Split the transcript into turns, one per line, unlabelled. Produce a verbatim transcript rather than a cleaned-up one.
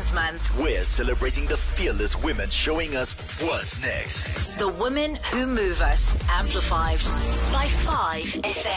Women's Month.
We're celebrating the fearless women showing us what's next.
The women who move us, amplified by five F M.